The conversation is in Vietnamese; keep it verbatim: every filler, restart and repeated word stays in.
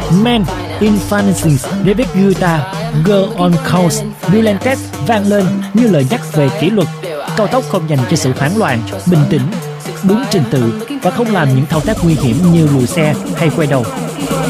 Man in Finishing, David Guetta, Girl on Coast, Relentless vang lên như lời nhắc về kỷ luật. Cao tốc không dành cho sự hoảng loạn, bình tĩnh, đúng trình tự và không làm những thao tác nguy hiểm như lùi xe hay quay đầu.